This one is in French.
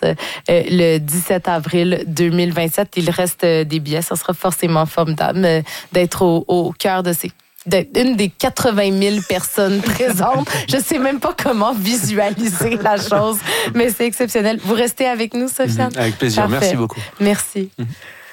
le 17 avril 2027. Il reste des billets. Ça sera forcément formidable d'être au cœur de une des 80 000 personnes présentes. Je sais même pas comment visualiser la chose, mais c'est exceptionnel. Vous restez avec nous, Sofiane? Avec plaisir. Parfait. Merci beaucoup. Merci.